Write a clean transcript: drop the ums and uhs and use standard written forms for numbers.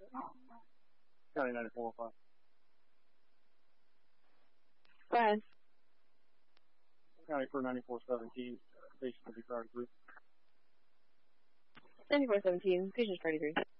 County 9405. Go ahead. County for 9417, patient will be priority 3. 9417, patient's priority 3.